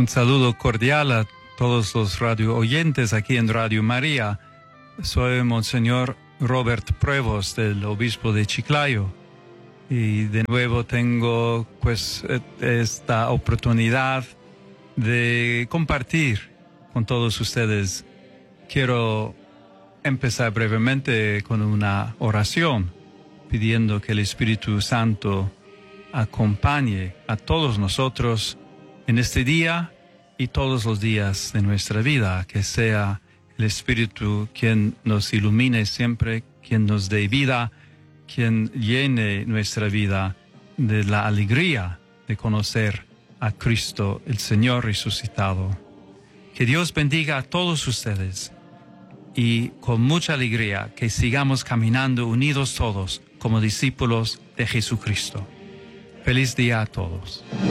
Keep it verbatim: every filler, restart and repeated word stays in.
Un saludo cordial a todos los radio oyentes aquí en Radio María. Soy Monseñor Robert Prevost, del obispo de Chiclayo. Y de nuevo tengo pues esta oportunidad de compartir con todos ustedes. Quiero empezar brevemente con una oración, pidiendo que el Espíritu Santo acompañe a todos nosotros en este día y todos los días de nuestra vida, que sea el Espíritu quien nos ilumine siempre, quien nos dé vida, quien llene nuestra vida de la alegría de conocer a Cristo, el Señor resucitado. Que Dios bendiga a todos ustedes y con mucha alegría que sigamos caminando unidos todos como discípulos de Jesucristo. Feliz día a todos.